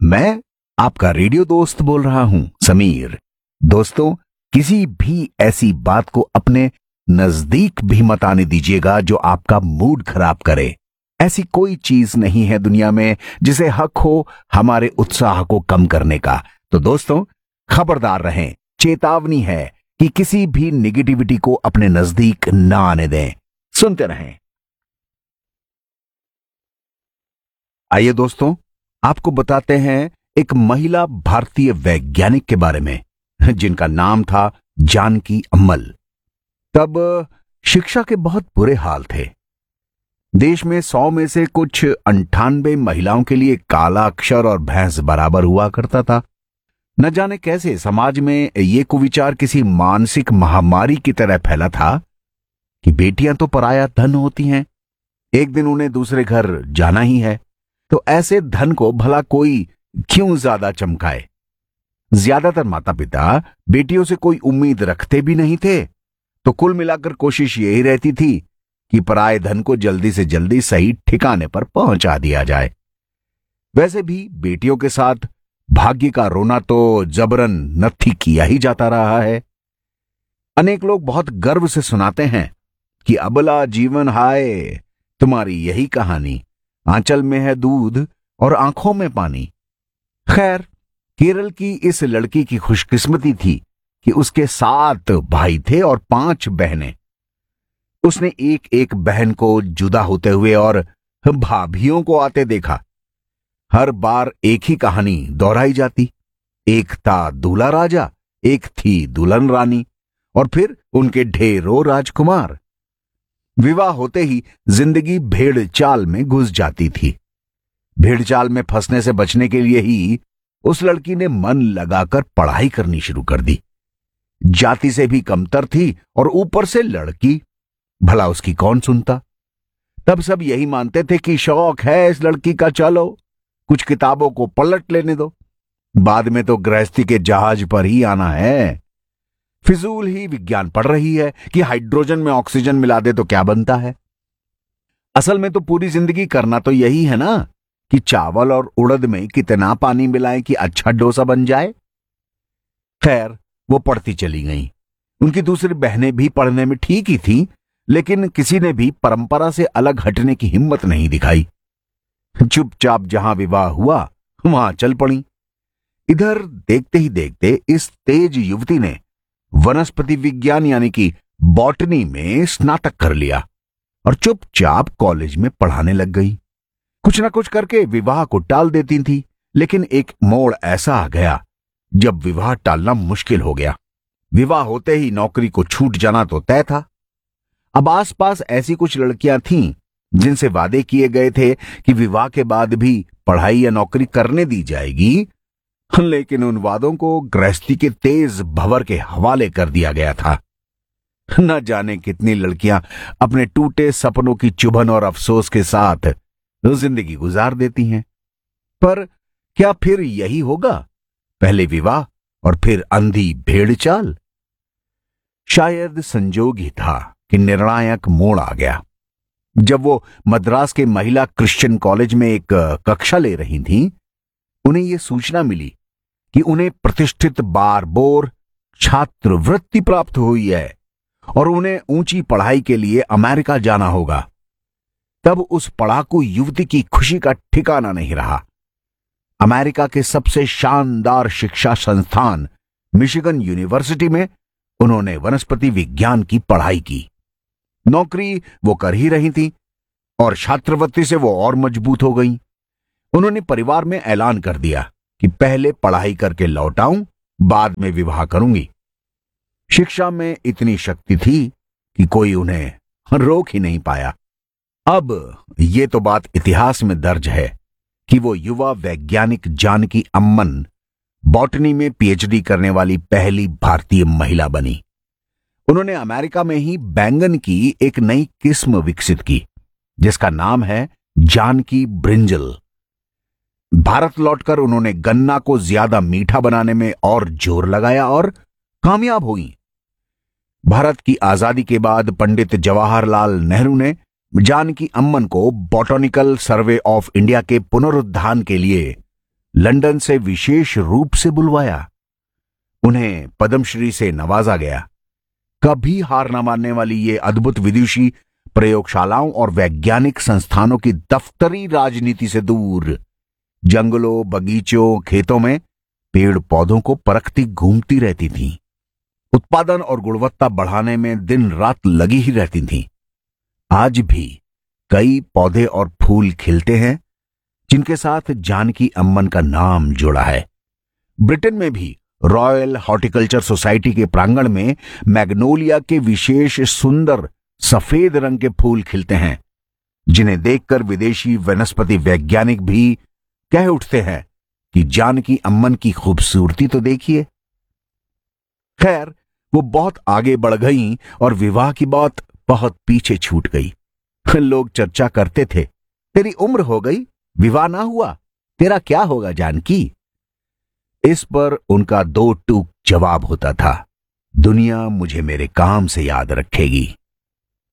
मैं आपका रेडियो दोस्त बोल रहा हूं, समीर। दोस्तों, किसी भी ऐसी बात को अपने नजदीक भी मत आने दीजिएगा जो आपका मूड खराब करे। ऐसी कोई चीज नहीं है दुनिया में जिसे हक हो हमारे उत्साह को कम करने का। तो दोस्तों, खबरदार रहें, चेतावनी है कि किसी भी निगेटिविटी को अपने नजदीक न आने दें। सुनते रहें। आइए दोस्तों, आपको बताते हैं एक महिला भारतीय वैज्ञानिक के बारे में जिनका नाम था जानकी अम्मल। तब शिक्षा के बहुत बुरे हाल थे। देश में 100 में से कुछ 98 महिलाओं के लिए काला अक्षर और भैंस बराबर हुआ करता था। न जाने कैसे समाज में ये कुविचार किसी मानसिक महामारी की तरह फैला था कि बेटियां तो पराया धन होती हैं, एक दिन उन्हें दूसरे घर जाना ही है, तो ऐसे धन को भला कोई क्यों ज्यादा चमकाए। ज्यादातर माता पिता बेटियों से कोई उम्मीद रखते भी नहीं थे, तो कुल मिलाकर कोशिश यही रहती थी कि पराये धन को जल्दी से जल्दी सही ठिकाने पर पहुंचा दिया जाए। वैसे भी बेटियों के साथ भाग्य का रोना तो जबरन नत्थी किया ही जाता रहा है। अनेक लोग बहुत गर्व से सुनाते हैं कि अबला जीवन हाय, तुम्हारी यही कहानी, आंचल में है दूध और आंखों में पानी। खैर, केरल की इस लड़की की खुशकिस्मती थी कि उसके 7 भाई थे और 5 बहनें। उसने एक एक बहन को जुदा होते हुए और भाभियों को आते देखा। हर बार एक ही कहानी दोहराई जाती। एक था दूल्हा राजा, एक थी दुल्हन रानी, और फिर उनके ढेरों राजकुमार। विवाह होते ही जिंदगी भेड़ चाल में घुस जाती थी। भेड़ चाल में फंसने से बचने के लिए ही उस लड़की ने मन लगाकर पढ़ाई करनी शुरू कर दी। जाति से भी कमतर थी और ऊपर से लड़की, भला उसकी कौन सुनता। तब सब यही मानते थे कि शौक है इस लड़की का, चलो कुछ किताबों को पलट लेने दो, बाद में तो गृहस्थी के जहाज पर ही आना है। फिजूल ही विज्ञान पढ़ रही है कि हाइड्रोजन में ऑक्सीजन मिला दे तो क्या बनता है। असल में तो पूरी जिंदगी करना तो यही है ना कि चावल और उड़द में कितना पानी मिलाएं कि अच्छा डोसा बन जाए। खैर, वो पढ़ती चली गईं। उनकी दूसरी बहनें भी पढ़ने में ठीक ही थीं, लेकिन किसी ने भी परंपरा से अलग हटने की हिम्मत नहीं दिखाई। चुपचाप जहां विवाह हुआ वहां चल पड़ी। इधर देखते ही देखते इस तेज युवती ने वनस्पति विज्ञान यानी कि बॉटनी में स्नातक कर लिया और चुपचाप कॉलेज में पढ़ाने लग गई। कुछ ना कुछ करके विवाह को टाल देती थी, लेकिन एक मोड़ ऐसा आ गया जब विवाह टालना मुश्किल हो गया। विवाह होते ही नौकरी को छूट जाना तो तय था। अब आसपास ऐसी कुछ लड़कियां थीं जिनसे वादे किए गए थे कि विवाह के बाद भी पढ़ाई या नौकरी करने दी जाएगी, लेकिन उन वादों को गृहस्थी के तेज भंवर के हवाले कर दिया गया था। न जाने कितनी लड़कियां अपने टूटे सपनों की चुभन और अफसोस के साथ जिंदगी गुजार देती हैं। पर क्या फिर यही होगा, पहले विवाह और फिर अंधी भेड़ चाल? शायद संजोग ही था कि निर्णायक मोड़ आ गया। जब वो मद्रास के महिला क्रिश्चियन कॉलेज में एक कक्षा ले रही थीं, उन्हें यह सूचना मिली कि उन्हें प्रतिष्ठित बारबोर छात्रवृत्ति प्राप्त हुई है और उन्हें ऊंची पढ़ाई के लिए अमेरिका जाना होगा। तब उस पढ़ाकू युवती की खुशी का ठिकाना नहीं रहा। अमेरिका के सबसे शानदार शिक्षा संस्थान मिशिगन यूनिवर्सिटी में उन्होंने वनस्पति विज्ञान की पढ़ाई की। नौकरी वो कर ही रही थी और छात्रवृत्ति से वो और मजबूत हो गई। उन्होंने परिवार में ऐलान कर दिया कि पहले पढ़ाई करके लौट आऊं, बाद में विवाह करूंगी। शिक्षा में इतनी शक्ति थी कि कोई उन्हें रोक ही नहीं पाया। अब ये तो बात इतिहास में दर्ज है कि वो युवा वैज्ञानिक जानकी अम्मन बॉटनी में पीएचडी करने वाली पहली भारतीय महिला बनी। उन्होंने अमेरिका में ही बैंगन की एक नई किस्म विकसित की जिसका नाम है जानकी ब्रिंजल। भारत लौटकर उन्होंने गन्ना को ज्यादा मीठा बनाने में और जोर लगाया और कामयाब हुई। भारत की आजादी के बाद पंडित जवाहरलाल नेहरू ने जानकी अम्मन को बॉटनिकल सर्वे ऑफ इंडिया के पुनरुत्थान के लिए लंदन से विशेष रूप से बुलवाया। उन्हें पद्मश्री से नवाजा गया। कभी हार न मानने वाली ये अद्भुत विदुषी प्रयोगशालाओं और वैज्ञानिक संस्थानों की दफ्तरी राजनीति से दूर जंगलों, बगीचों, खेतों में पेड़ पौधों को परखती घूमती रहती थीं। उत्पादन और गुणवत्ता बढ़ाने में दिन रात लगी ही रहती थीं। आज भी कई पौधे और फूल खिलते हैं जिनके साथ जानकी अम्मन का नाम जुड़ा है। ब्रिटेन में भी रॉयल हॉर्टिकल्चर सोसाइटी के प्रांगण में मैग्नोलिया के विशेष सुंदर सफेद रंग के फूल खिलते हैं, जिन्हें देखकर विदेशी वनस्पति वैज्ञानिक भी कह उठते हैं कि जानकी अम्मन की खूबसूरती तो देखिए। खैर, वो बहुत आगे बढ़ गईं और विवाह की बात बहुत पीछे छूट गई। लोग चर्चा करते थे, तेरी उम्र हो गई, विवाह ना हुआ, तेरा क्या होगा जानकी। इस पर उनका दो टूक जवाब होता था, दुनिया मुझे मेरे काम से याद रखेगी।